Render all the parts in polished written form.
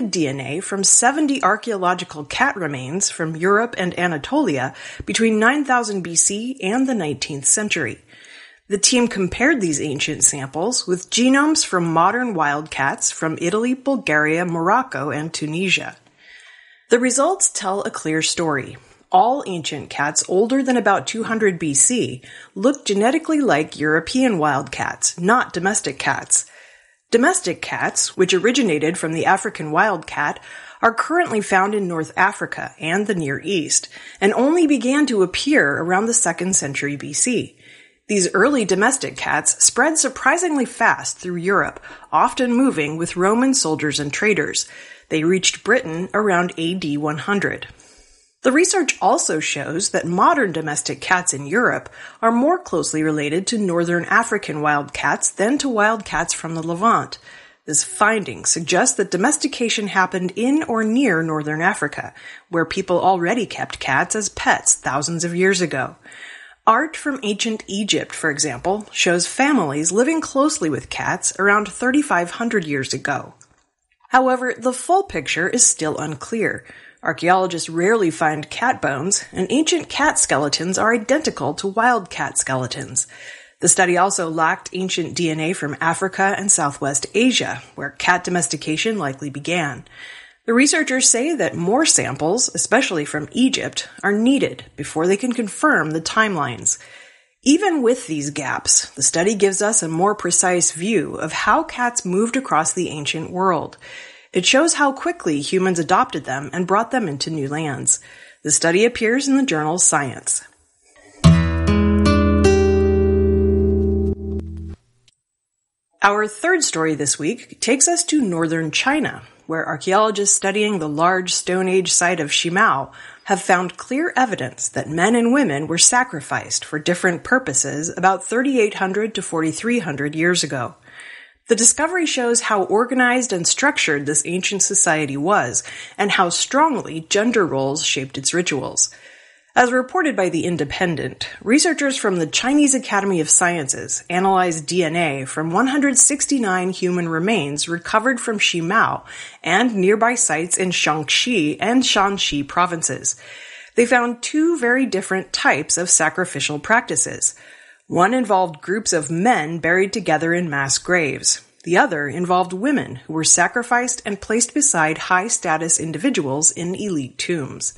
DNA from 70 archaeological cat remains from Europe and Anatolia between 9000 BC and the 19th century. The team compared these ancient samples with genomes from modern wildcats from Italy, Bulgaria, Morocco, and Tunisia. The results tell a clear story. All ancient cats older than about 200 BC look genetically like European wildcats, not domestic cats. Domestic cats, which originated from the African wildcat, are currently found in North Africa and the Near East, and only began to appear around the 2nd century BC. These early domestic cats spread surprisingly fast through Europe, often moving with Roman soldiers and traders. They reached Britain around AD 100. The research also shows that modern domestic cats in Europe are more closely related to northern African wildcats than to wildcats from the Levant. This finding suggests that domestication happened in or near northern Africa, where people already kept cats as pets thousands of years ago. Art from ancient Egypt, for example, shows families living closely with cats around 3,500 years ago. However, the full picture is still unclear. Archaeologists rarely find cat bones, and ancient cat skeletons are identical to wild cat skeletons. The study also lacked ancient DNA from Africa and Southwest Asia, where cat domestication likely began. The researchers say that more samples, especially from Egypt, are needed before they can confirm the timelines. Even with these gaps, the study gives us a more precise view of how cats moved across the ancient world. It shows how quickly humans adopted them and brought them into new lands. The study appears in the journal Science. Our third story this week takes us to northern China, where archaeologists studying the large Stone Age site of Shimao have found clear evidence that men and women were sacrificed for different purposes about 3,800 to 4,300 years ago. The discovery shows how organized and structured this ancient society was, and how strongly gender roles shaped its rituals. As reported by The Independent, researchers from the Chinese Academy of Sciences analyzed DNA from 169 human remains recovered from Shimao and nearby sites in Shaanxi and Shanxi provinces. They found two very different types of sacrificial practices. One involved groups of men buried together in mass graves. The other involved women who were sacrificed and placed beside high-status individuals in elite tombs.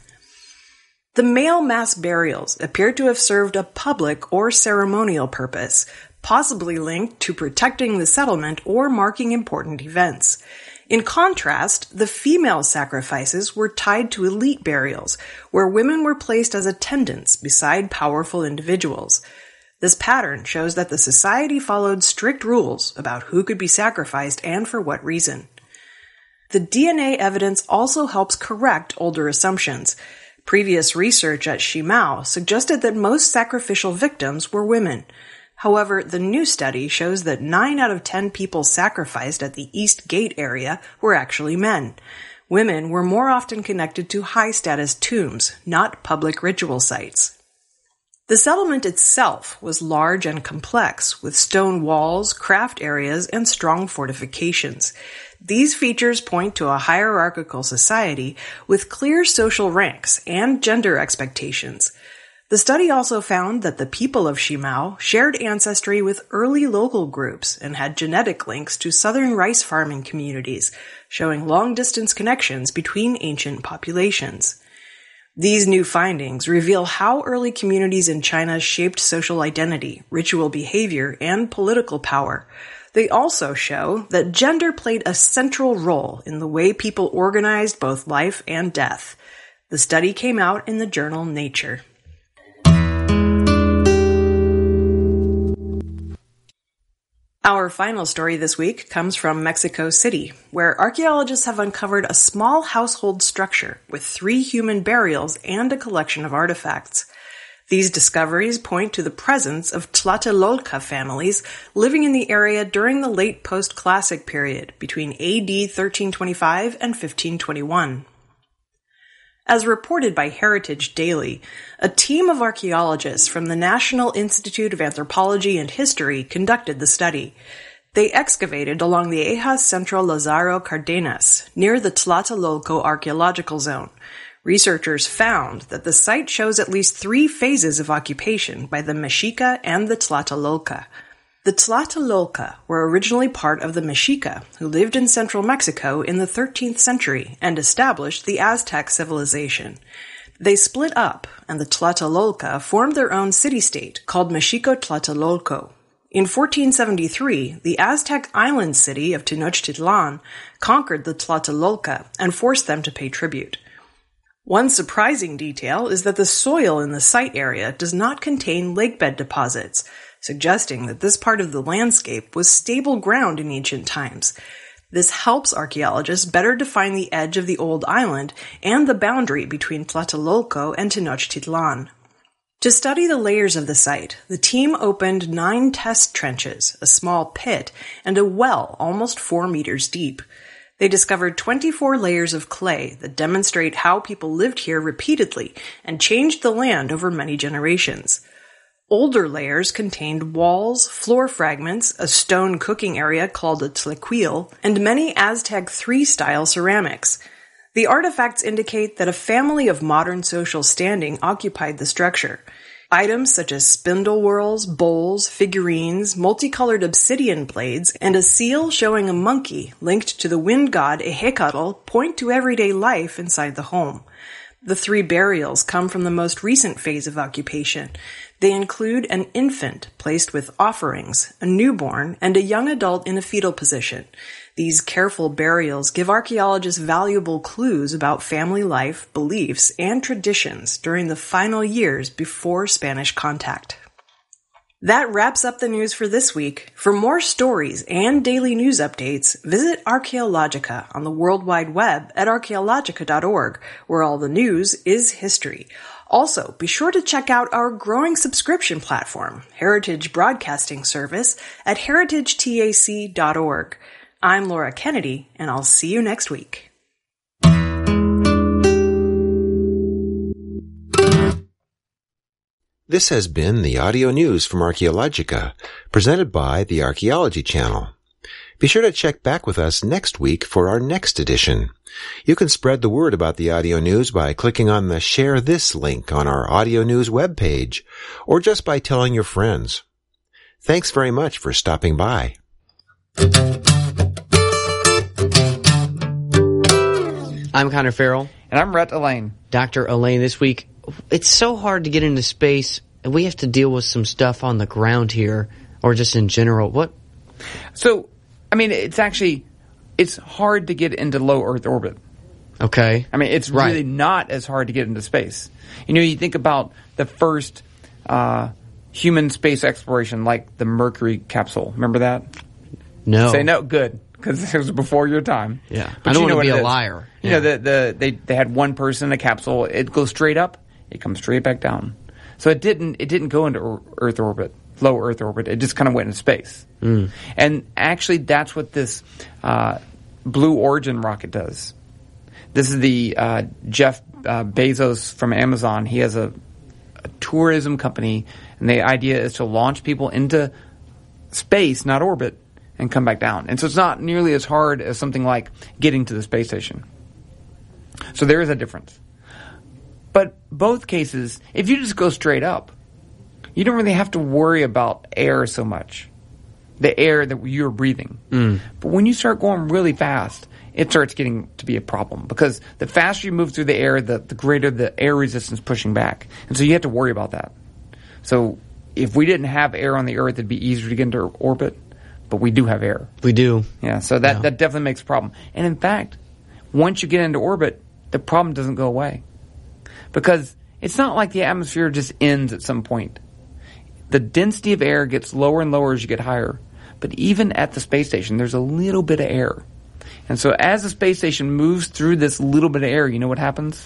The male mass burials appear to have served a public or ceremonial purpose, possibly linked to protecting the settlement or marking important events. In contrast, the female sacrifices were tied to elite burials, where women were placed as attendants beside powerful individuals. This pattern shows that the society followed strict rules about who could be sacrificed and for what reason. The DNA evidence also helps correct older assumptions. Previous research at Shimao suggested that most sacrificial victims were women. However, the new study shows that 9 out of 10 people sacrificed at the East Gate area were actually men. Women were more often connected to high-status tombs, not public ritual sites. The settlement itself was large and complex, with stone walls, craft areas, and strong fortifications. These features point to a hierarchical society with clear social ranks and gender expectations. The study also found that the people of Shimao shared ancestry with early local groups and had genetic links to southern rice farming communities, showing long-distance connections between ancient populations. These new findings reveal how early communities in China shaped social identity, ritual behavior, and political power. They also show that gender played a central role in the way people organized both life and death. The study came out in the journal Nature. Our final story this week comes from Mexico City, where archaeologists have uncovered a small household structure with 3 human burials and a collection of artifacts. These discoveries point to the presence of Tlatelolca families living in the area during the late post-classic period between AD 1325 and 1521. As reported by Heritage Daily, a team of archaeologists from the National Institute of Anthropology and History conducted the study. They excavated along the Ejas Centro Lázaro Cárdenas, near the Tlatelolco archaeological zone. Researchers found that the site shows at least 3 phases of occupation by the Mexica and the Tlatelolca. The Tlatelolca were originally part of the Mexica, who lived in central Mexico in the 13th century and established the Aztec civilization. They split up, and the Tlatelolca formed their own city-state called Mexico-Tlatelolco. In 1473, the Aztec island city of Tenochtitlan conquered the Tlatelolca and forced them to pay tribute. One surprising detail is that the soil in the site area does not contain lakebed deposits, suggesting that this part of the landscape was stable ground in ancient times. This helps archaeologists better define the edge of the old island and the boundary between Tlatelolco and Tenochtitlan. To study the layers of the site, the team opened 9 test trenches, a small pit, and a well almost 4 meters deep. They discovered 24 layers of clay that demonstrate how people lived here repeatedly and changed the land over many generations. Older layers contained walls, floor fragments, a stone cooking area called a tlequil, and many Aztec III-style ceramics. The artifacts indicate that a family of modern social standing occupied the structure. Items such as spindle whorls, bowls, figurines, multicolored obsidian blades, and a seal showing a monkey linked to the wind god Ehecatl point to everyday life inside the home. The 3 burials come from the most recent phase of occupation. They include an infant placed with offerings, a newborn, and a young adult in a fetal position. These careful burials give archaeologists valuable clues about family life, beliefs, and traditions during the final years before Spanish contact. That wraps up the news for this week. For more stories and daily news updates, visit Archaeologica on the World Wide Web at archaeologica.org, where all the news is history. Also, be sure to check out our growing subscription platform, Heritage Broadcasting Service, at heritagetac.org. I'm Laura Kennedy, and I'll see you next week. This has been the audio news from Archaeologica, presented by the Archaeology Channel. Be sure to check back with us next week for our next edition. You can spread the word about the audio news by clicking on the Share This link on our audio news webpage, or just by telling your friends. Thanks very much for stopping by. I'm Connor Farrell. And I'm Rhett Elaine. Dr. Elaine, this week, it's so hard to get into space, and we have to deal with some stuff on the ground here, or just in general. What? So, I mean, it's hard to get into low Earth orbit. Okay. I mean, it's really not as hard to get into space. You know, you think about the first human space exploration, like the Mercury capsule. Remember that? No. Say no, good, because it was before your time. Yeah. But I don't want to be a liar. You know, they had one person in a capsule. It goes straight up. It comes straight back down. So it didn't go into Earth orbit, low Earth orbit. It just kind of went into space. Mm. And actually, that's what this Blue Origin rocket does. This is the Jeff Bezos from Amazon. He has a tourism company, and the idea is to launch people into space, not orbit, and come back down. And so it's not nearly as hard as something like getting to the space station. So there is a difference. But both cases, if you just go straight up, you don't really have to worry about air so much. The air that you're breathing. Mm. But when you start going really fast, it starts getting to be a problem. Because the faster you move through the air, the greater the air resistance pushing back. And so you have to worry about that. So if we didn't have air on the Earth, it'd be easier to get into orbit. But we do have air. We do. Yeah, so that definitely makes a problem. And in fact, once you get into orbit, the problem doesn't go away. Because it's not like the atmosphere just ends at some point. The density of air gets lower and lower as you get higher. But even at the space station, there's a little bit of air. And so as the space station moves through this little bit of air, you know what happens?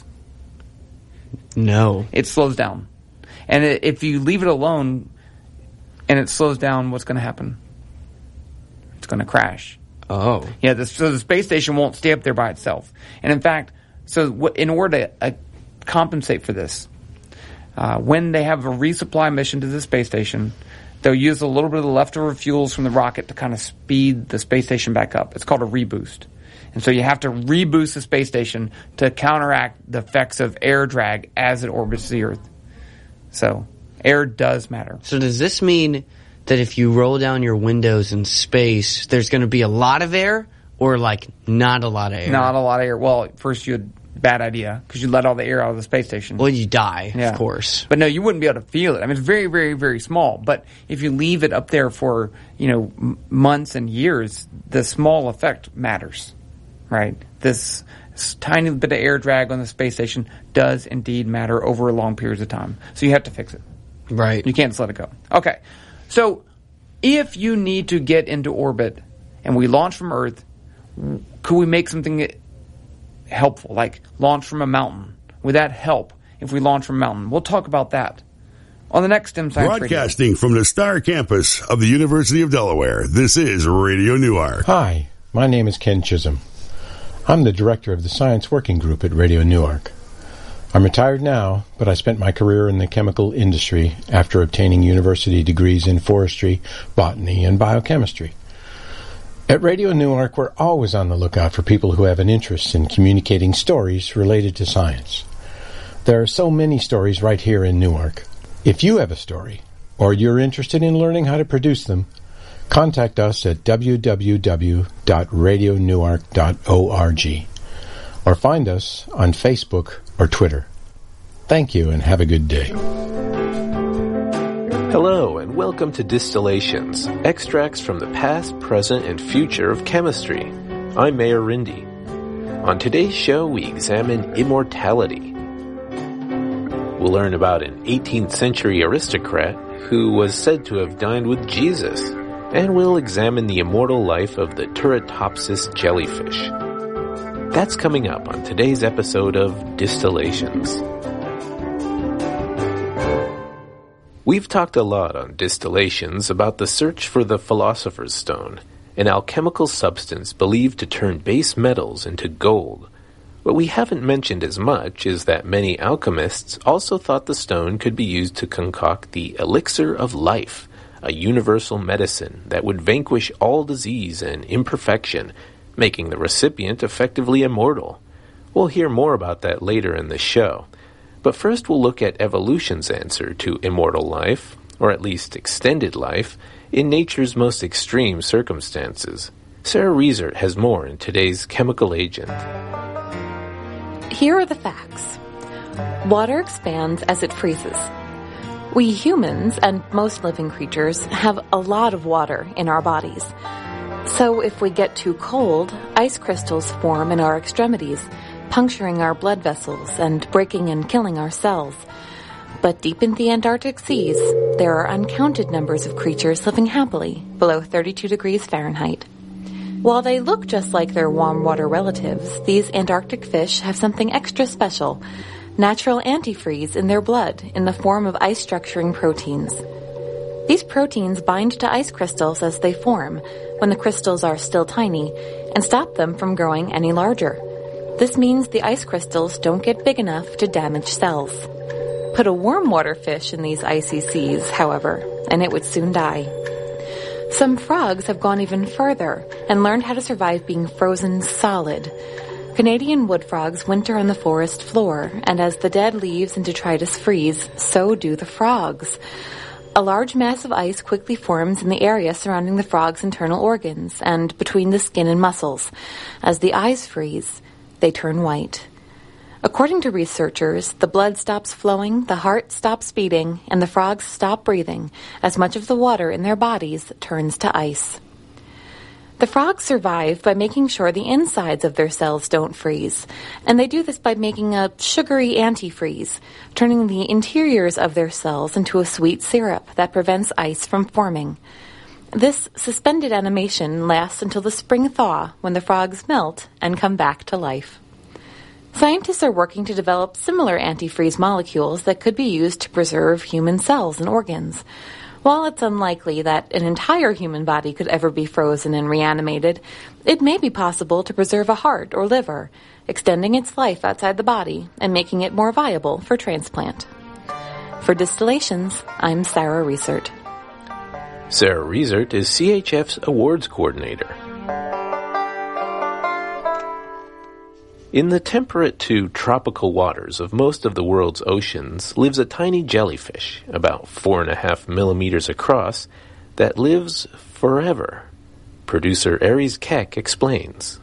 No. It slows down. And if you leave it alone and it slows down, what's going to happen? It's going to crash. Oh. Yeah, so the space station won't stay up there by itself. And in fact, so in order to compensate for this, when they have a resupply mission to the space station, They'll use a little bit of the leftover fuels from the rocket to kind of speed the space station back up. It's called a reboost. And so you have to reboost the space station to counteract the effects of air drag as it orbits the Earth. So air does matter. So does this mean that if you roll down your windows in space, there's going to be a lot of air or, like, not a lot of air? Not a lot of air. Well, first you had bad idea because you let all the air out of the space station. Well, you die, of course. But no, you wouldn't be able to feel it. I mean, it's very, very, very small. But if you leave it up there for, months and years, the small effect matters, right? This tiny bit of air drag on the space station does indeed matter over long periods of time. So you have to fix it. Right. You can't just let it go. Okay. So if you need to get into orbit and we launch from Earth, could we make something helpful, like launch from a mountain? Would that help if we launch from a mountain? We'll talk about that on the next STEM Science Broadcasting from the Star Campus of the University of Delaware, this is Radio Newark. Hi, my name is Ken Chisholm. I'm the director of the Science Working Group at Radio Newark. I'm retired now, but I spent my career in the chemical industry after obtaining university degrees in forestry, botany, and biochemistry. At Radio Newark, we're always on the lookout for people who have an interest in communicating stories related to science. There are so many stories right here in Newark. If you have a story, or you're interested in learning how to produce them, contact us at www.radionewark.org or find us on Facebook or Twitter. Thank you and have a good day. Hello and welcome to Distillations, extracts from the past, present, and future of chemistry. I'm Mayor Rindy. On today's show, we examine immortality. We'll learn about an 18th century aristocrat who was said to have dined with Jesus, and we'll examine the immortal life of the Turritopsis jellyfish. That's coming up on today's episode of Distillations. We've talked a lot on Distillations about the search for the Philosopher's Stone, an alchemical substance believed to turn base metals into gold. What we haven't mentioned as much is that many alchemists also thought the stone could be used to concoct the elixir of life, a universal medicine that would vanquish all disease and imperfection, making the recipient effectively immortal. We'll hear more about that later in the show. But first we'll look at evolution's answer to immortal life, or at least extended life, in nature's most extreme circumstances. Sarah Riesert has more in today's Chemical Agent. Here are the facts. Water expands as it freezes. We humans, and most living creatures, have a lot of water in our bodies. So if we get too cold, ice crystals form in our extremities, puncturing our blood vessels and breaking and killing our cells. But deep in the Antarctic seas, there are uncounted numbers of creatures living happily below 32 degrees Fahrenheit. While they look just like their warm water relatives, these Antarctic fish have something extra special, natural antifreeze in their blood in the form of ice-structuring proteins. These proteins bind to ice crystals as they form, when the crystals are still tiny, and stop them from growing any larger. This means the ice crystals don't get big enough to damage cells. Put a warm water fish in these icy seas, however, and it would soon die. Some frogs have gone even further and learned how to survive being frozen solid. Canadian wood frogs winter on the forest floor, and as the dead leaves and detritus freeze, so do the frogs. A large mass of ice quickly forms in the area surrounding the frog's internal organs and between the skin and muscles. As the eyes freeze, they turn white. According to researchers, the blood stops flowing, the heart stops beating, and the frogs stop breathing as much of the water in their bodies turns to ice. The frogs survive by making sure the insides of their cells don't freeze, and they do this by making a sugary antifreeze, turning the interiors of their cells into a sweet syrup that prevents ice from forming. This suspended animation lasts until the spring thaw, when the frogs melt and come back to life. Scientists are working to develop similar antifreeze molecules that could be used to preserve human cells and organs. While it's unlikely that an entire human body could ever be frozen and reanimated, it may be possible to preserve a heart or liver, extending its life outside the body and making it more viable for transplant. For Distillations, I'm Sarah Riesert. Sarah Riesert is CHF's awards coordinator. In the temperate to tropical waters of most of the world's oceans lives a tiny jellyfish, about 4.5 millimeters across, that lives forever. Producer Aries Keck explains.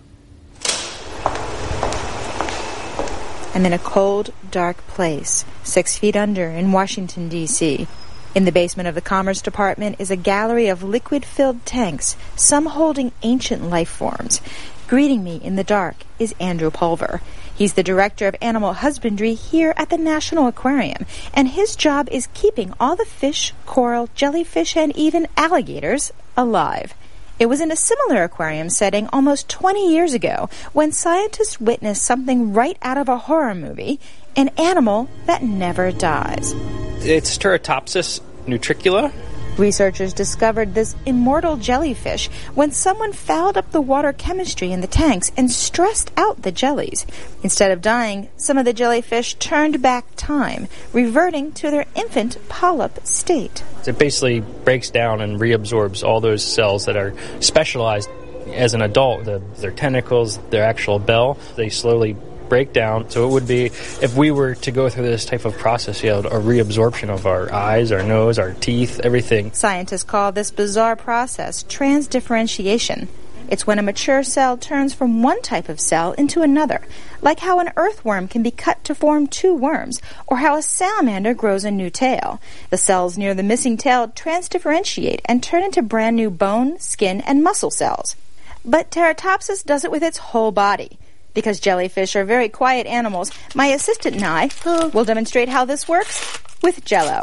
I'm in a cold, dark place, 6 feet under in Washington, D.C. In the basement of the Commerce Department is a gallery of liquid-filled tanks, some holding ancient life forms. Greeting me in the dark is Andrew Pulver. He's the director of animal husbandry here at the National Aquarium, and his job is keeping all the fish, coral, jellyfish, and even alligators alive. It was in a similar aquarium setting almost 20 years ago when scientists witnessed something right out of a horror movie, an animal that never dies. It's Teratopsis nutricula. Researchers discovered this immortal jellyfish when someone fouled up the water chemistry in the tanks and stressed out the jellies. Instead of dying, some of the jellyfish turned back time, reverting to their infant polyp state. It basically breaks down and reabsorbs all those cells that are specialized as an adult. Their tentacles, their actual bell, they slowly break down. So it would be, if we were to go through this type of process, a reabsorption of our eyes, our nose, our teeth, everything. Scientists call this bizarre process transdifferentiation. It's when a mature cell turns from one type of cell into another, like how an earthworm can be cut to form 2 worms, or how a salamander grows a new tail. The cells near the missing tail transdifferentiate and turn into brand new bone, skin, and muscle cells. But Teratopsis does it with its whole body. Because jellyfish are very quiet animals, my assistant and I will demonstrate how this works with Jell-O.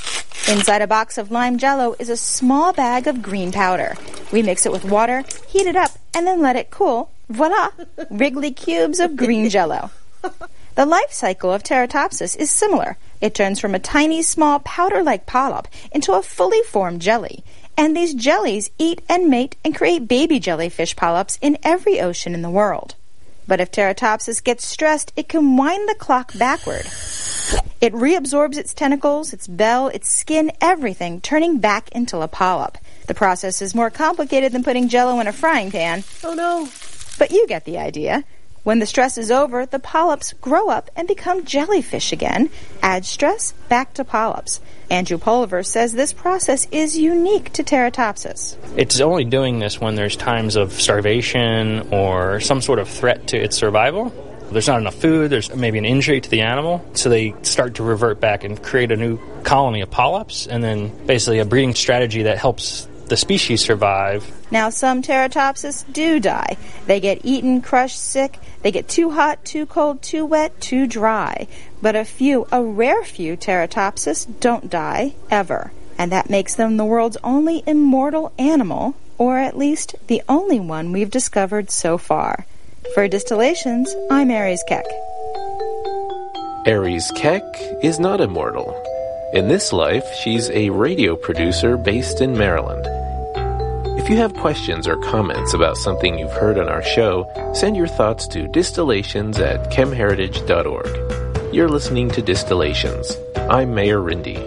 Inside a box of lime Jell-O is a small bag of green powder. We mix it with water, heat it up, and then let it cool. Voila! Wriggly cubes of green Jell-O. The life cycle of Teratopsis is similar. It turns from a tiny, small, powder-like polyp into a fully formed jelly. And these jellies eat and mate and create baby jellyfish polyps in every ocean in the world. But if Teratopsis gets stressed, it can wind the clock backward. It reabsorbs its tentacles, its bell, its skin, everything, turning back into a polyp. The process is more complicated than putting Jell-O in a frying pan. Oh no. But you get the idea. When the stress is over, the polyps grow up and become jellyfish again. Add stress, back to polyps. Andrew Pulver says this process is unique to Teratopsis. It's only doing this when there's times of starvation or some sort of threat to its survival. There's not enough food, there's maybe an injury to the animal, so they start to revert back and create a new colony of polyps, and then basically a breeding strategy that helps the species survive. Now, some Teratopsis do die. They get eaten, crushed, sick. They get too hot, too cold, too wet, too dry. But a rare few Teratopsis don't die, ever. And that makes them the world's only immortal animal, or at least the only one we've discovered so far. For Distillations, I'm Aries Keck. Aries Keck is not immortal. In this life, she's a radio producer based in Maryland. If you have questions or comments about something you've heard on our show, send your thoughts to distillations@chemheritage.org. You're listening to Distillations. I'm Mayor Rindy.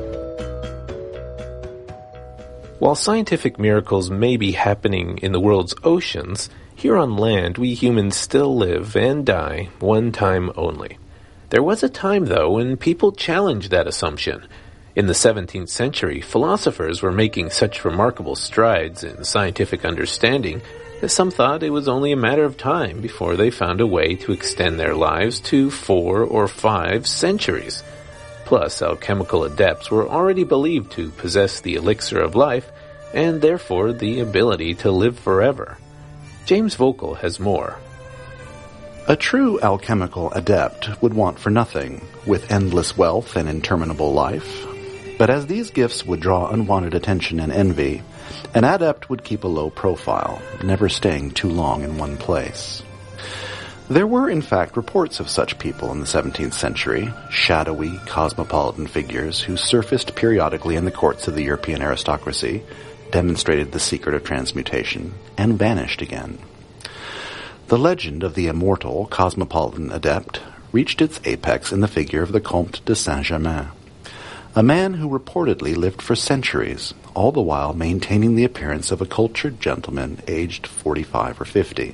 While scientific miracles may be happening in the world's oceans, here on land we humans still live and die one time only. There was a time, though, when people challenged that assumption. In the 17th century, philosophers were making such remarkable strides in scientific understanding that some thought it was only a matter of time before they found a way to extend their lives to 4 or 5 centuries. Plus, alchemical adepts were already believed to possess the elixir of life, and therefore the ability to live forever. James Vocal has more. A true alchemical adept would want for nothing, with endless wealth and interminable life. But as these gifts would draw unwanted attention and envy, an adept would keep a low profile, never staying too long in one place. There were, in fact, reports of such people in the 17th century, shadowy, cosmopolitan figures who surfaced periodically in the courts of the European aristocracy, demonstrated the secret of transmutation, and vanished again. The legend of the immortal cosmopolitan adept reached its apex in the figure of the Comte de Saint-Germain. A man who reportedly lived for centuries, all the while maintaining the appearance of a cultured gentleman aged 45 or 50.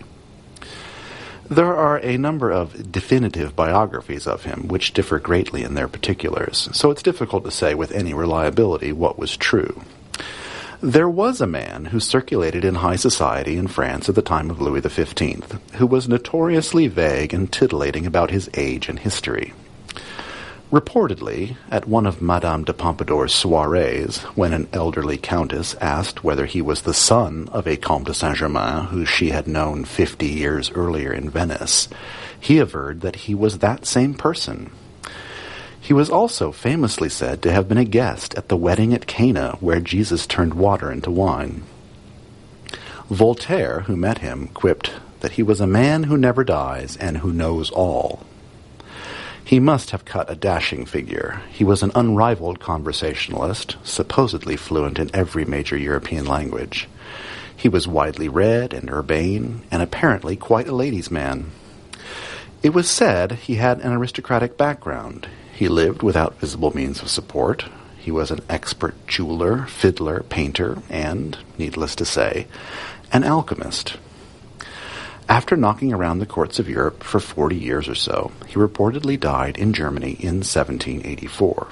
There are a number of definitive biographies of him which differ greatly in their particulars, so it's difficult to say with any reliability what was true. There was a man who circulated in high society in France at the time of Louis XV, who was notoriously vague and titillating about his age and history. Reportedly, at one of Madame de Pompadour's soirees, when an elderly countess asked whether he was the son of a Comte de Saint-Germain who she had known 50 years earlier in Venice, he averred that he was that same person. He was also famously said to have been a guest at the wedding at Cana where Jesus turned water into wine. Voltaire, who met him, quipped that he was a man who never dies and who knows all. He must have cut a dashing figure. He was an unrivaled conversationalist, supposedly fluent in every major European language. He was widely read and urbane, and apparently quite a ladies' man. It was said he had an aristocratic background. He lived without visible means of support. He was an expert jeweler, fiddler, painter, and, needless to say, an alchemist. After knocking around the courts of Europe for 40 years or so, he reportedly died in Germany in 1784.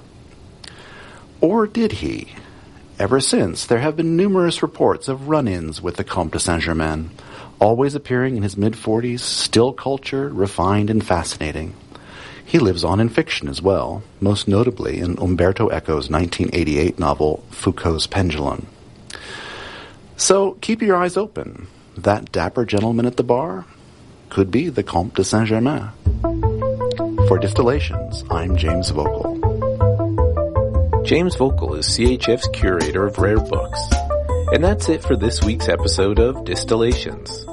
Or did he? Ever since, there have been numerous reports of run-ins with the Comte de Saint-Germain, always appearing in his mid-40s, still cultured, refined, and fascinating. He lives on in fiction as well, most notably in Umberto Eco's 1988 novel Foucault's Pendulum. So keep your eyes open. That dapper gentleman at the bar could be the Comte de Saint-Germain. For Distillations, I'm James Vogel. James Vogel is CHF's curator of rare books. And that's it for this week's episode of Distillations.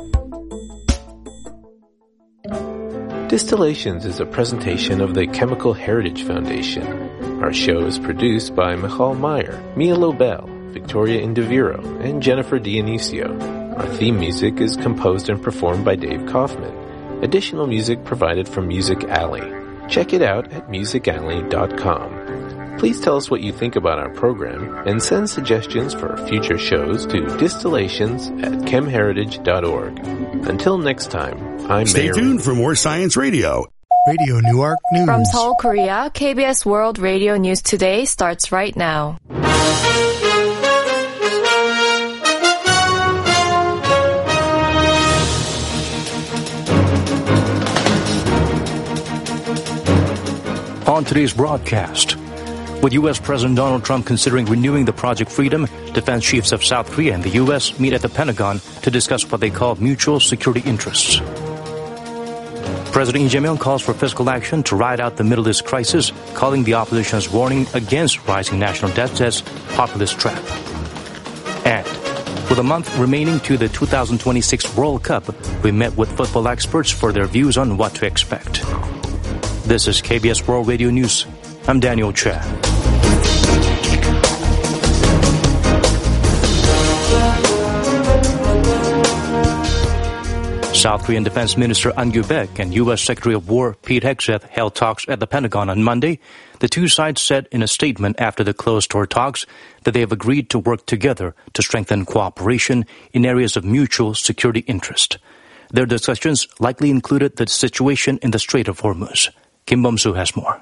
Distillations is a presentation of the Chemical Heritage Foundation. Our show is produced by Michal Meyer, Mia Lobel, Victoria Indiviro, and Jennifer Dionisio. Our theme music is composed and performed by Dave Kaufman. Additional music provided from Music Alley. Check it out at musicalley.com. Please tell us what you think about our program and send suggestions for future shows to distillations@chemheritage.org. Until next time, I'm Stay Mayor. tuned for more Science Radio. Radio Newark News. From Seoul, Korea, KBS World Radio News Today starts right now. On today's broadcast, with U.S. President Donald Trump considering renewing the Project Freedom, defense chiefs of South Korea and the U.S. meet at the Pentagon to discuss what they call mutual security interests. President Lee Jae-myung calls for fiscal action to ride out the Middle East crisis, calling the opposition's warning against rising national debt as populist trap. And with a month remaining to the 2026 World Cup, we met with football experts for their views on what to expect. This is KBS World Radio News. I'm Daniel Che. South Korean Defense Minister An Gyu-baek and U.S. Secretary of War Pete Hegseth held talks at the Pentagon on Monday. The two sides said in a statement after the closed-door talks that they have agreed to work together to strengthen cooperation in areas of mutual security interest. Their discussions likely included the situation in the Strait of Hormuz. Kim Bum-soo has more.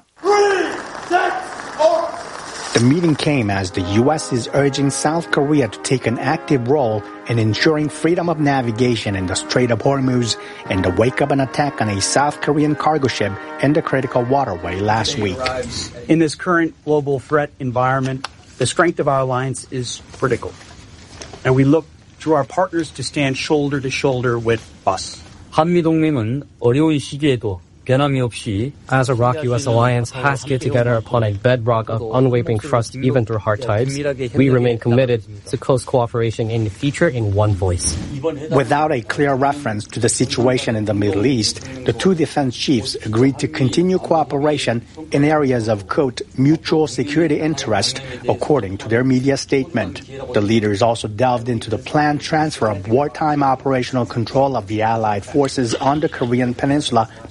The meeting came as the U.S. is urging South Korea to take an active role in ensuring freedom of navigation in the Strait of Hormuz in the wake of an attack on a South Korean cargo ship in the critical waterway last week. In this current global threat environment, the strength of our alliance is critical. And we look to our partners to stand shoulder to shoulder with us. 한미동맹은 어려운 시기에도 변함이 없이 as a ROK-US alliance has get together upon a bedrock of unwavering trust even through hard times, we remain committed to close cooperation in the future in one voice. Without a clear reference to the situation in the Middle East, the two defense chiefs agreed to continue cooperation in areas of, quote, mutual security interest, according to their media statement. The leaders also delved into the planned transfer of wartime operational control of the Allied forces on the Korean peninsula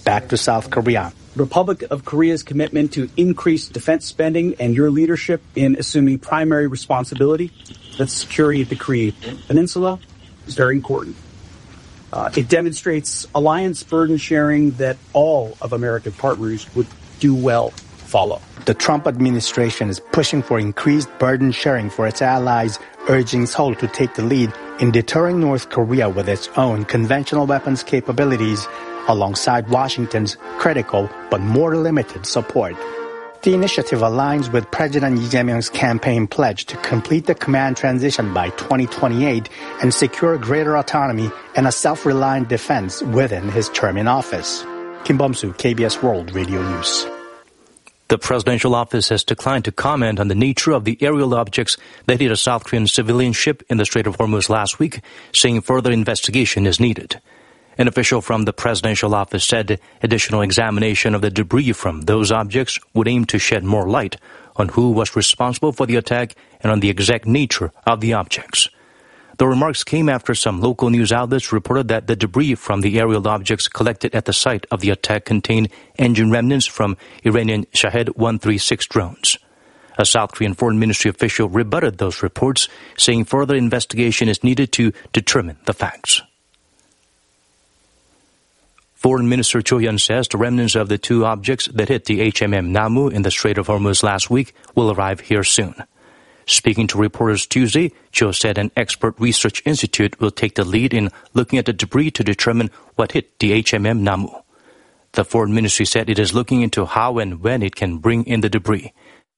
back to South Korea. Republic of Korea's commitment to increase defense spending and your leadership in assuming primary responsibility for the security of the Korean Peninsula is very important. It demonstrates alliance burden sharing that all of American partners would do well follow. The Trump administration is pushing for increased burden sharing for its allies, urging Seoul to take the lead in deterring North Korea with its own conventional weapons capabilities, alongside Washington's critical but more limited support. The initiative aligns with President Lee Jae-myung's campaign pledge to complete the command transition by 2028 and secure greater autonomy and a self-reliant defense within his term in office. Kim Bum-soo, KBS World Radio News. The presidential office has declined to comment on the nature of the aerial objects that hit a South Korean civilian ship in the Strait of Hormuz last week, saying further investigation is needed. An official from the presidential office said additional examination of the debris from those objects would aim to shed more light on who was responsible for the attack and on the exact nature of the objects. The remarks came after some local news outlets reported that the debris from the aerial objects collected at the site of the attack contained engine remnants from Iranian Shahed 136 drones. A South Korean foreign ministry official rebutted those reports, saying further investigation is needed to determine the facts. Foreign Minister Cho Hyun says the remnants of the two objects that hit the HMM Namu in the Strait of Hormuz last week will arrive here soon. Speaking to reporters Tuesday, Cho said an expert research institute will take the lead in looking at the debris to determine what hit the HMM Namu. The foreign ministry said it is looking into how and when it can bring in the debris.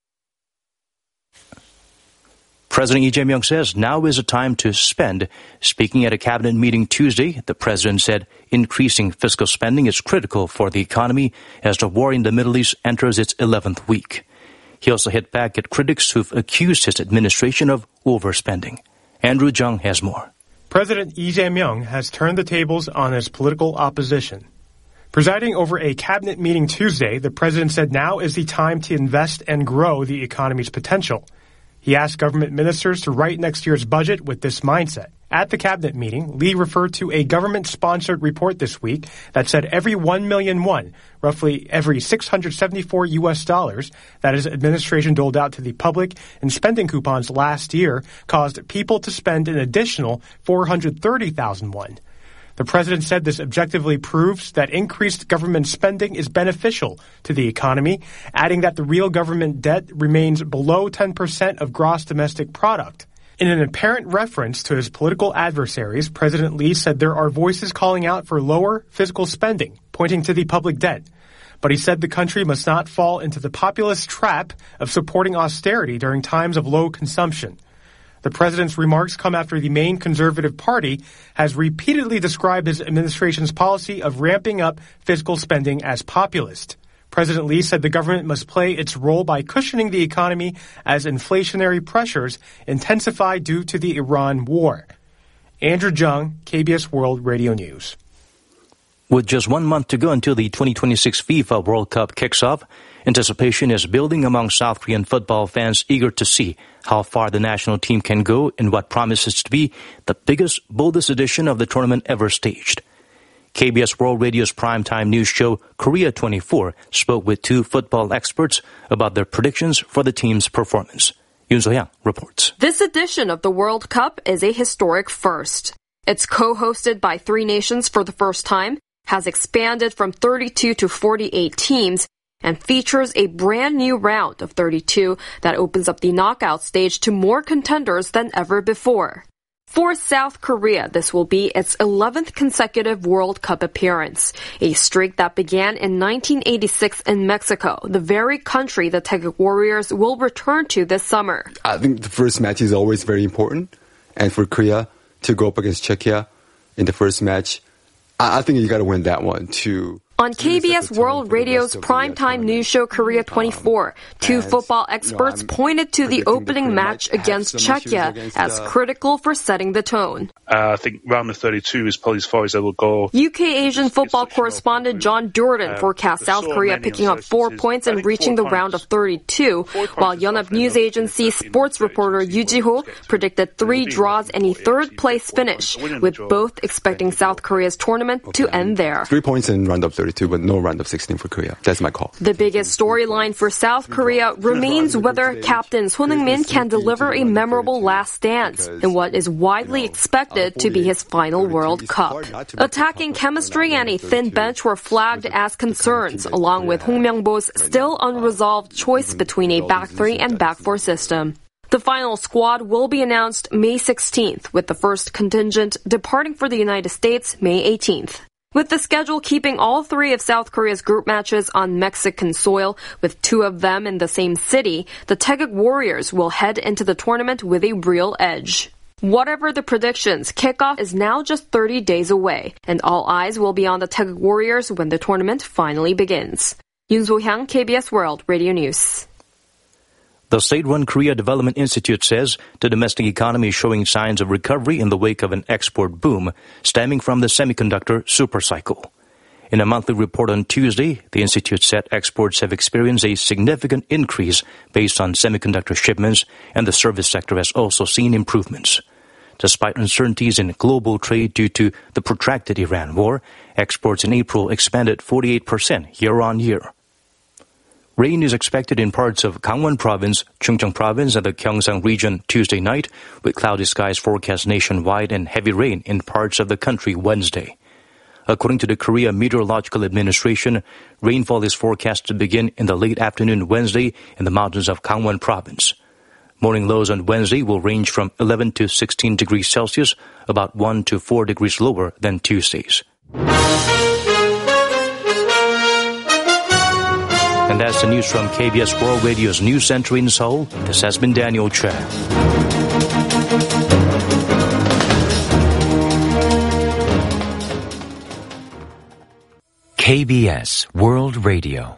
President Lee Jae-myung says now is the time to spend. Speaking at a cabinet meeting Tuesday, the president said increasing fiscal spending is critical for the economy as the war in the Middle East enters its 11th week. He also hit back at critics who've accused his administration of overspending. Andrew Jung has more. President Lee Jae-myung has turned the tables on his political opposition. Presiding over a cabinet meeting Tuesday, the president said now is the time to invest and grow the economy's potential. He asked government ministers to write next year's budget with this mindset. At the cabinet meeting, Lee referred to a government-sponsored report this week that said every 1 million won, roughly every $674 that his administration doled out to the public in spending coupons last year caused people to spend an additional 430,000 won. The president said this objectively proves that increased government spending is beneficial to the economy, adding that the real government debt remains below 10% of gross domestic product. In an apparent reference to his political adversaries, President Lee said there are voices calling out for lower fiscal spending, pointing to the public debt. But he said the country must not fall into the populist trap of supporting austerity during times of low consumption. The president's remarks come after the main conservative party has repeatedly described his administration's policy of ramping up fiscal spending as populist. President Lee said the government must play its role by cushioning the economy as inflationary pressures intensify due to the Iran war. Andrew Jung, KBS World Radio News. With just 1 month to go until the 2026 FIFA World Cup kicks off, anticipation is building among South Korean football fans eager to see how far the national team can go in what promises to be the biggest, boldest edition of the tournament ever staged. KBS World Radio's primetime news show Korea 24 spoke with two football experts about their predictions for the team's performance. Yoon So-hyang reports. This edition of the World Cup is a historic first. It's co-hosted by 3 nations for the first time, has expanded from 32 to 48 teams, and features a brand new round of 32 that opens up the knockout stage to more contenders than ever before. For South Korea, this will be its 11th consecutive World Cup appearance, a streak that began in 1986 in Mexico, the very country the Taeguk Warriors will return to this summer. I think the first match is always very important, and for Korea to go up against Czechia in the first match, I think you got to win that one too. On KBS World Radio's primetime news show Korea 24, 2 football experts pointed to the opening match against Czechia as critical for setting the tone. I think round of 32 is probably as far as they will go. UK Asian football correspondent John Durden forecast South Korea picking up 4 points and reaching the round of 32, while Yonhap News Agency sports reporter Yoo Ji-ho predicted 3 draws and a third-place finish, with both expecting South Korea's tournament to end there. 3 points in round of 32. 42, but no round of 16 for Korea. That's my call. The biggest storyline for South Korea remains whether Captain Son Heung-min can deliver a memorable last dance in what is widely expected to be his final World Cup. Attacking chemistry and a thin bench were flagged as concerns, along with Hong Myung-bo's still unresolved choice between a back three and back four system. The final squad will be announced May 16th, with the first contingent departing for the United States May 18th. With the schedule keeping all three of South Korea's group matches on Mexican soil, with two of them in the same city, the Taeguk Warriors will head into the tournament with a real edge. Whatever the predictions, kickoff is now just 30 days away, and all eyes will be on the Taeguk Warriors when the tournament finally begins. Yoon So-hyang, KBS World Radio News. The state-run Korea Development Institute says the domestic economy is showing signs of recovery in the wake of an export boom stemming from the semiconductor supercycle. In a monthly report on Tuesday, the institute said exports have experienced a significant increase based on semiconductor shipments, and the service sector has also seen improvements. Despite uncertainties in global trade due to the protracted Iran war, exports in April expanded 48% year-on-year. Rain is expected in parts of Gangwon Province, Chungcheong Province, and the Gyeongsang region Tuesday night, with cloudy skies forecast nationwide and heavy rain in parts of the country Wednesday. According to the Korea Meteorological Administration, rainfall is forecast to begin in the late afternoon Wednesday in the mountains of Gangwon Province. Morning lows on Wednesday will range from 11 to 16 degrees Celsius, about 1 to 4 degrees lower than Tuesday's. And that's the news from KBS World Radio's News Center in Seoul. This has been Daniel Chen. KBS World Radio.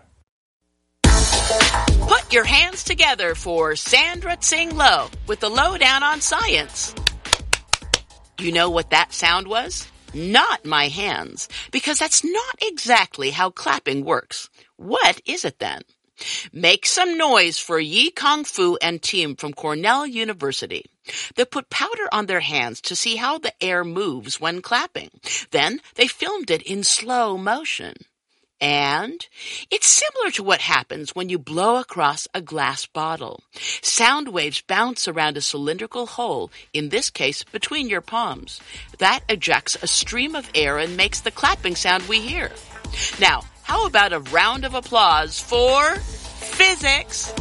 Put your hands together for Sandra Tsing Loh with the lowdown on science. You know what that sound was? Not my hands, because that's not exactly how clapping works. What is it then? Make some noise for Yi Kong-fu and team from Cornell University. They put powder on their hands to see how the air moves when clapping. Then they filmed it in slow motion. And it's similar to what happens when you blow across a glass bottle. Sound waves bounce around a cylindrical hole, in this case between your palms. That ejects a stream of air and makes the clapping sound we hear. Now, how about a round of applause for physics?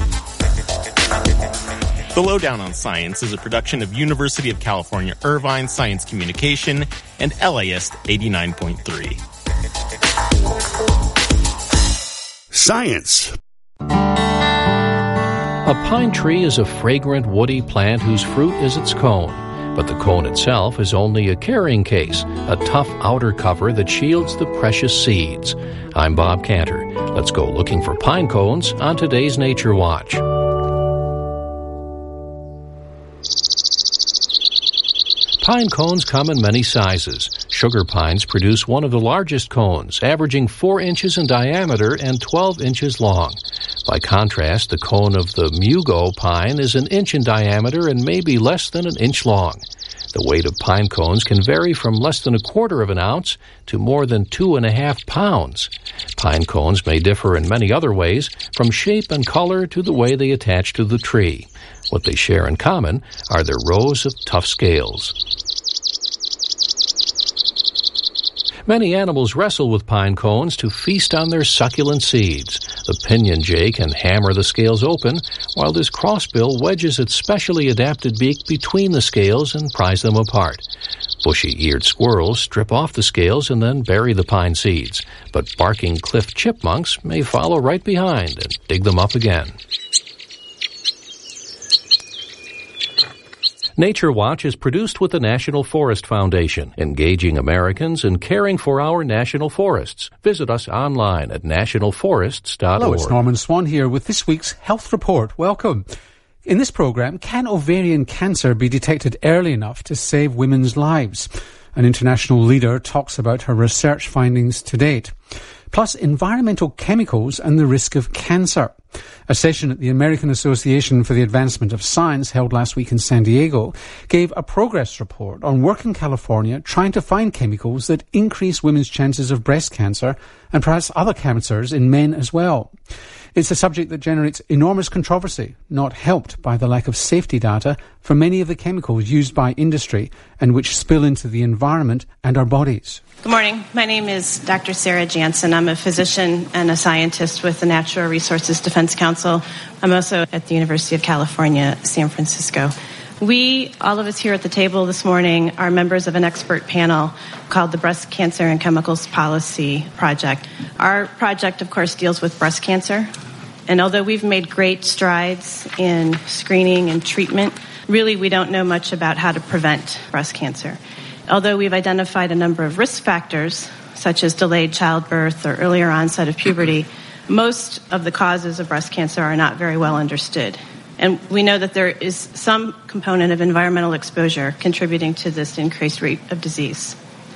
The Lowdown on Science is a production of University of California, Irvine Science Communication and LAist 89.3. Science. A pine tree is a fragrant, woody plant whose fruit is its cone. But the cone itself is only a carrying case, a tough outer cover that shields the precious seeds. I'm Bob Cantor. Let's go looking for pine cones on today's Nature Watch. Pine cones come in many sizes. Sugar pines produce one of the largest cones, averaging 4 inches in diameter and 12 inches long. By contrast, the cone of the Mugo pine is an inch in diameter and maybe less than an inch long. The weight of pine cones can vary from less than 1/4 of an ounce to more than 2.5 pounds. Pine cones may differ in many other ways, from shape and color to the way they attach to the tree. What they share in common are their rows of tough scales. Many animals wrestle with pine cones to feast on their succulent seeds. The pinyon jay can hammer the scales open, while this crossbill wedges its specially adapted beak between the scales and pries them apart. Bushy-eared squirrels strip off the scales and then bury the pine seeds, but barking cliff chipmunks may follow right behind and dig them up again. Nature Watch is produced with the National Forest Foundation, engaging Americans in caring for our national forests. Visit us online at nationalforests.org. Hello, it's Norman Swan here with this week's Health Report. Welcome. In this program, can ovarian cancer be detected early enough to save women's lives? An international leader talks about her research findings to date. plus environmental chemicals and the risk of cancer. A session at the American Association for the Advancement of Science held last week in San Diego gave a progress report on work in California trying to find chemicals that increase women's chances of breast cancer and perhaps other cancers in men as well. It's a subject that generates enormous controversy, not helped by the lack of safety data for many of the chemicals used by industry and which spill into the environment and our bodies. Good morning. My name is Dr. Sarah Jansen. I'm a physician and a scientist with the Natural Resources Defense Council. I'm also at the University of California, San Francisco. We, all of us here at the table this morning, are members of an expert panel called the Breast Cancer and Chemicals Policy Project. Our project, of course, deals with breast cancer. And although we've made great strides in screening and treatment, really we don't know much about how to prevent breast cancer. Although we've identified a number of risk factors, such as delayed childbirth or earlier onset of puberty, most of the causes of breast cancer are not very well understood. And we know that there is some component of environmental exposure contributing to this increased rate of disease.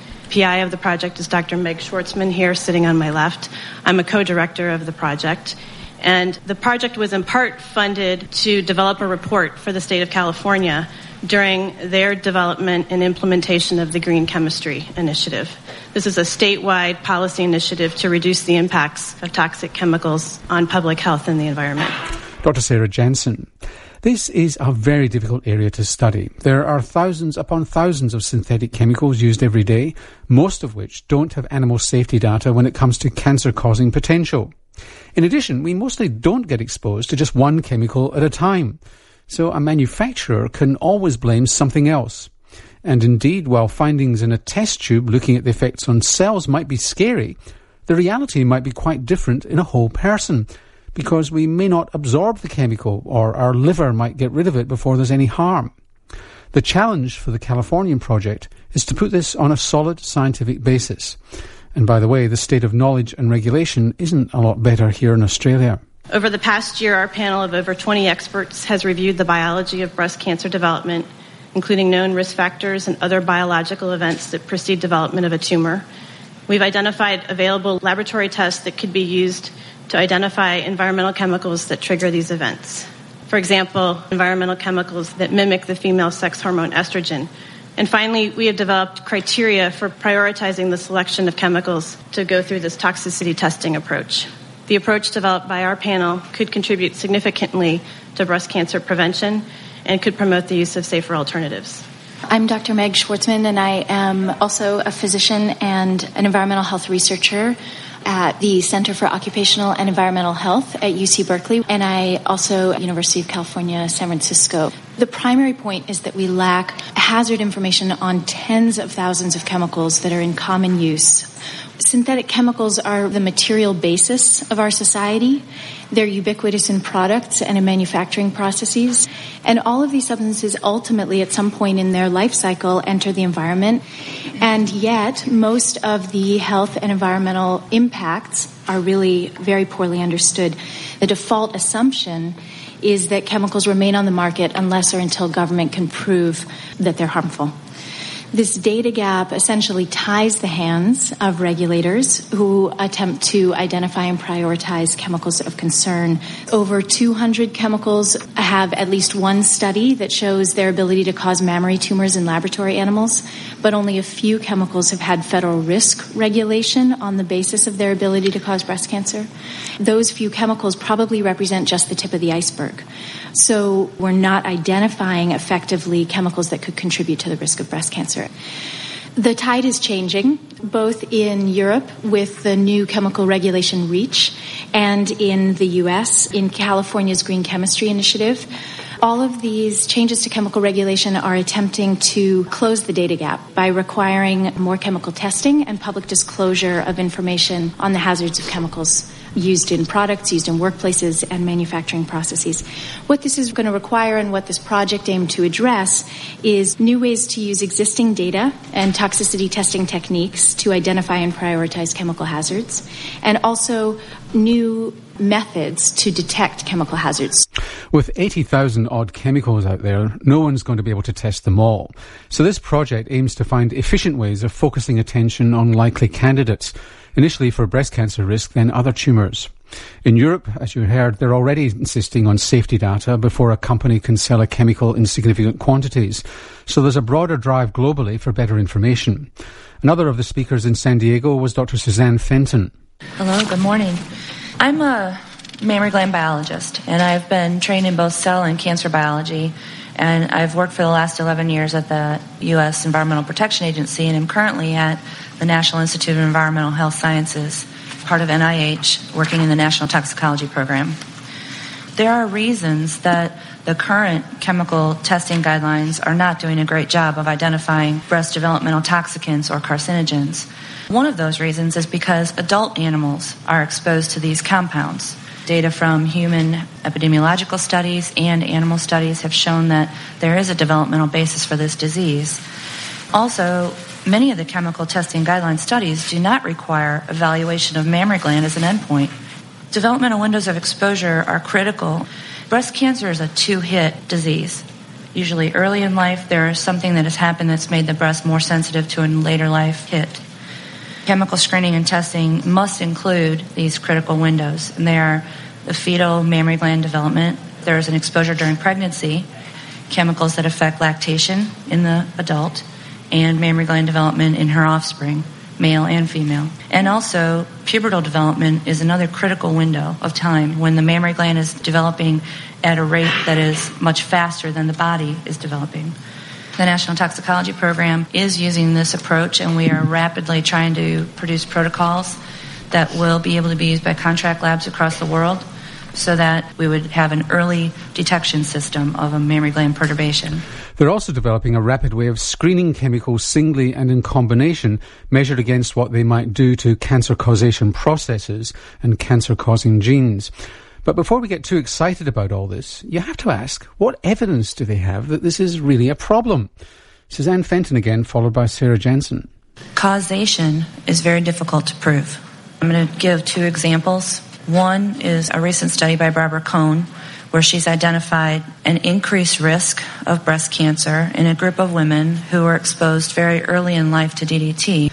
PI of the project is Dr. Meg Schwartzman here, sitting on my left. I'm a co-director of the project. And the project was in part funded to develop a report for the state of California during their development and implementation of the Green Chemistry Initiative. This is a statewide policy initiative to reduce the impacts of toxic chemicals on public health and the environment. Dr. Sarah Jansen. This is a very difficult area to study. There are thousands upon thousands of synthetic chemicals used every day, most of which don't have animal safety data when it comes to cancer-causing potential. In addition, we mostly don't get exposed to just one chemical at a time. So a manufacturer can always blame something else. And indeed, while findings in a test tube looking at the effects on cells might be scary, the reality might be quite different in a whole person, because we may not absorb the chemical or our liver might get rid of it before there's any harm. The challenge for the Californian project is to put this on a solid scientific basis. And by the way, the state of knowledge and regulation isn't a lot better here in Australia. Over the past year, our panel of over 20 experts has reviewed the biology of breast cancer development, including known risk factors and other biological events that precede development of a tumor. We've identified available laboratory tests that could be used to identify environmental chemicals that trigger these events. For example, environmental chemicals that mimic the female sex hormone estrogen. And finally, we have developed criteria for prioritizing the selection of chemicals to go through this toxicity testing approach. The approach developed by our panel could contribute significantly to breast cancer prevention and could promote the use of safer alternatives. I'm Dr. Meg Schwartzman, and I am also a physician and an environmental health researcher at the Center for Occupational and Environmental Health at UC Berkeley, and I also at University of California, San Francisco. The primary point is that we lack hazard information on tens of thousands of chemicals that are in common use. Synthetic chemicals are the material basis of our society. They're ubiquitous in products and in manufacturing processes. And all of these substances ultimately, at some point in their life cycle, enter the environment. And yet, most of the health and environmental impacts are really very poorly understood. The default assumption is that chemicals remain on the market unless or until government can prove that they're harmful. This data gap essentially ties the hands of regulators who attempt to identify and prioritize chemicals of concern. Over 200 chemicals have at least one study that shows their ability to cause mammary tumors in laboratory animals, but only a few chemicals have had federal risk regulation on the basis of their ability to cause breast cancer. Those few chemicals probably represent just the tip of the iceberg. So we're not identifying effectively chemicals that could contribute to the risk of breast cancer. The tide is changing, both in Europe with the new chemical regulation REACH and in the U.S. in California's Green Chemistry Initiative. All of these changes to chemical regulation are attempting to close the data gap by requiring more chemical testing and public disclosure of information on the hazards of chemicals used in products, used in workplaces, and manufacturing processes. What this is going to require and what this project aimed to address is new ways to use existing data and toxicity testing techniques to identify and prioritize chemical hazards, and also new methods to detect chemical hazards. With 80,000 odd chemicals out there, no one's going to be able to test them all. So this project aims to find efficient ways of focusing attention on likely candidates. initially for breast cancer risk, then other tumours. In Europe, as you heard, they're already insisting on safety data before a company can sell a chemical in significant quantities. So there's a broader drive globally for better information. Another of the speakers in San Diego was Dr. Suzanne Fenton. Hello, good morning. I'm a mammary gland biologist, and I've been trained in both cell and cancer biology, and I've worked for the last 11 years at the U.S. Environmental Protection Agency, and I'm currently at the National Institute of Environmental Health Sciences, part of NIH, working in the National Toxicology Program. There are reasons that the current chemical testing guidelines are not doing a great job of identifying breast developmental toxicants or carcinogens. One of those reasons is because adult animals are exposed to these compounds. Data from human epidemiological studies and animal studies have shown that there is a developmental basis for this disease. Also, many of the chemical testing guideline studies do not require evaluation of mammary gland as an endpoint. Developmental windows of exposure are critical. Breast cancer is a two-hit disease. Usually early in life, there is something that has happened that's made the breast more sensitive to a later life hit. Chemical screening and testing must include these critical windows, and they are the fetal mammary gland development. There is an exposure during pregnancy, chemicals that affect lactation in the adult, and mammary gland development in her offspring, male and female. And also, pubertal development is another critical window of time when the mammary gland is developing at a rate that is much faster than the body is developing. The National Toxicology Program is using this approach, and we are rapidly trying to produce protocols that will be able to be used by contract labs across the world so that we would have an early detection system of a mammary gland perturbation. They're also developing a rapid way of screening chemicals singly and in combination, measured against what they might do to cancer causation processes and cancer-causing genes. But before we get too excited about all this, you have to ask, what evidence do they have that this is really a problem? Suzanne Fenton again, followed by Sarah Jansen. Causation is very difficult to prove. I'm going to give two examples. One is a recent study by Barbara Cohn, where she's identified an increased risk of breast cancer in a group of women who were exposed very early in life to DDT.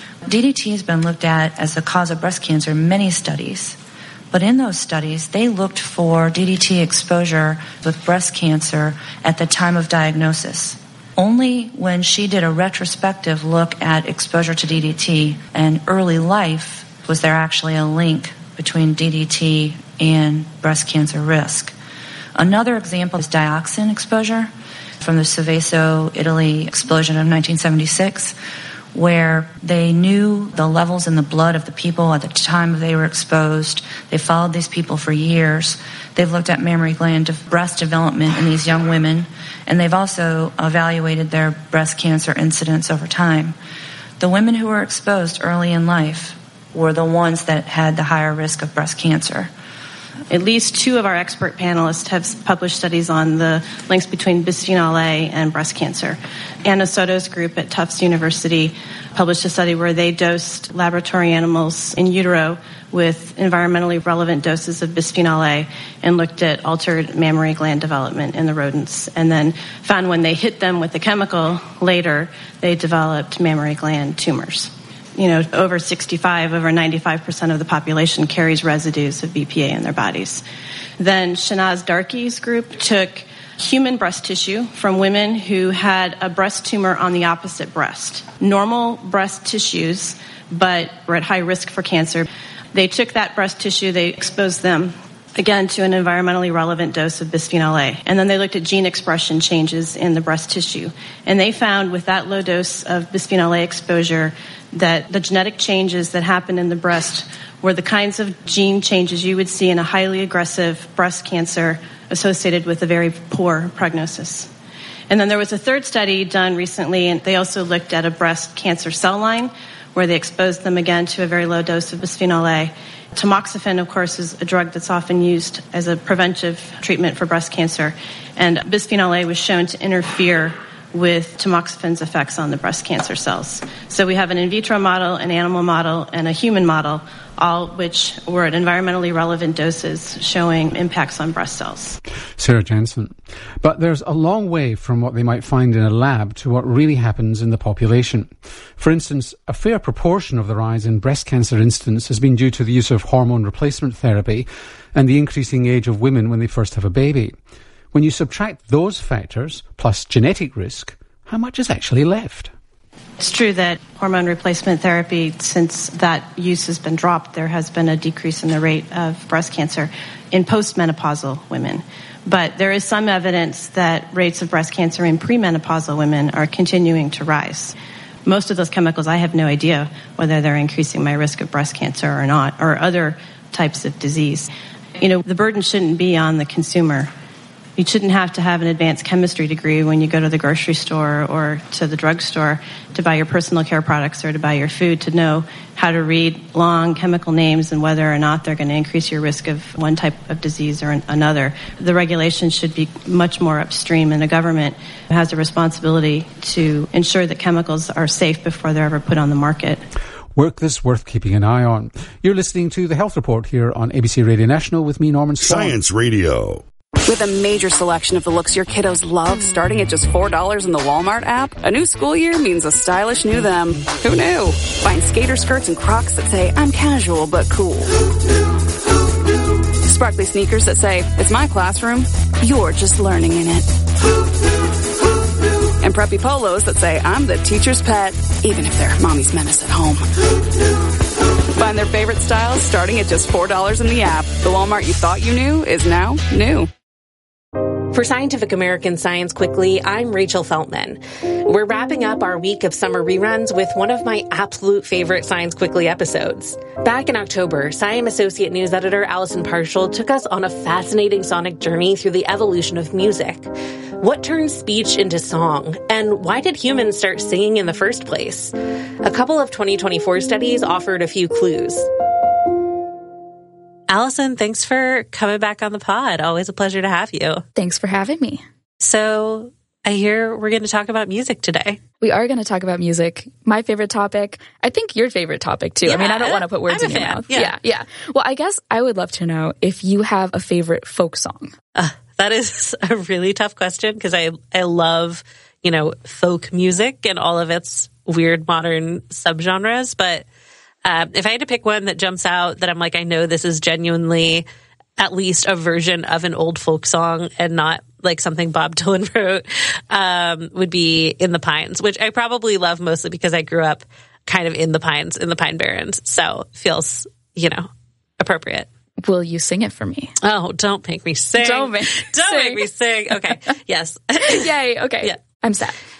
DDT has been looked at as the cause of breast cancer in many studies. But in those studies, they looked for DDT exposure with breast cancer at the time of diagnosis. Only when she did a retrospective look at exposure to DDT and early life was there actually a link between DDT and breast cancer risk. Another example is dioxin exposure from the Seveso, Italy explosion of 1976, where they knew the levels in the blood of the people at the time they were exposed. They followed these people for years. They've looked at mammary gland breast development in these young women, and they've also evaluated their breast cancer incidence over time. The women who were exposed early in life were the ones that had the higher risk of breast cancer. At least two of our expert panelists have published studies on the links between bisphenol A and breast cancer. Anna Soto's group at Tufts University published a study where they dosed laboratory animals in utero with environmentally relevant doses of bisphenol A and looked at altered mammary gland development in the rodents, and then found when they hit them with the chemical later, they developed mammary gland tumors. Over 65, over 95% of the population carries residues of BPA in their bodies. Then Shanaz Darki's group took human breast tissue from women who had a breast tumor on the opposite breast. Normal breast tissues, but were at high risk for cancer. They took that breast tissue, they exposed them, again, to an environmentally relevant dose of bisphenol A. And then they looked at gene expression changes in the breast tissue. And they found with that low dose of bisphenol A exposure that the genetic changes that happened in the breast were the kinds of gene changes you would see in a highly aggressive breast cancer associated with a very poor prognosis. And then there was a third study done recently, and they also looked at a breast cancer cell line where they exposed them again to a very low dose of bisphenol A. Tamoxifen, of course, is a drug that's often used as a preventive treatment for breast cancer, and bisphenol A was shown to interfere with tamoxifen's effects on the breast cancer cells. So we have an in vitro model, an animal model, and a human model, all which were at environmentally relevant doses showing impacts on breast cells. Sarah Jansen. But there's a long way from what they might find in a lab to what really happens in the population. For instance, a fair proportion of the rise in breast cancer incidence has been due to the use of hormone replacement therapy and the increasing age of women when they first have a baby. When you subtract those factors, plus genetic risk, how much is actually left? It's true that hormone replacement therapy, since that use has been dropped, there has been a decrease in the rate of breast cancer in postmenopausal women. But there is some evidence that rates of breast cancer in premenopausal women are continuing to rise. Most of those chemicals, I have no idea whether they're increasing my risk of breast cancer or not, or other types of disease. You know, the burden shouldn't be on the consumer. You shouldn't have to have an advanced chemistry degree when you go to the grocery store or to the drugstore to buy your personal care products or to buy your food to know how to read long chemical names and whether or not they're going to increase your risk of one type of disease or another. The regulation should be much more upstream, and the government has a responsibility to ensure that chemicals are safe before they're ever put on the market. Work that's worth keeping an eye on. You're listening to The Health Report here on ABC Radio National with me, Norman Swan. Science Radio. With a major selection of the looks your kiddos love, starting at just $4 in the Walmart app, a new school year means a stylish new them. Who knew? Find skater skirts and Crocs that say, I'm casual but cool. Sparkly sneakers that say, it's my classroom, you're just learning in it. And preppy polos that say, I'm the teacher's pet, even if they're mommy's menace at home. Find their favorite styles starting at just $4 in the app. The Walmart you thought you knew is now new. For Scientific American Science Quickly, I'm Rachel Feltman. We're wrapping up our week of summer reruns with one of my absolute favorite Science Quickly episodes. Back in October, Science Associate News Editor Allison Parshall took us on a fascinating sonic journey through the evolution of music. What turned speech into song? And why did humans start singing in the first place? A couple of 2024 studies offered a few clues. Allison, thanks for coming back on the pod. Always a pleasure to have you. Thanks for having me. So I hear we're going to talk about music today. We are going to talk about music. My favorite topic. I think your favorite topic, too. Yeah, I mean, I don't want to put words in your mouth. Yeah. Well, I guess I would love to know if you have a favorite folk song. That is a really tough question because I love, folk music and all of its weird modern subgenres. But if I had to pick one that jumps out that I'm like, I know this is genuinely at least a version of an old folk song and not like something Bob Dylan wrote, would be In the Pines, which I probably love mostly because I grew up kind of in the Pines, in the Pine Barrens. So feels, appropriate. Will you sing it for me? Oh, don't make me sing. Don't make me sing. Okay. Yes. Yay. Okay. Yeah. I'm set.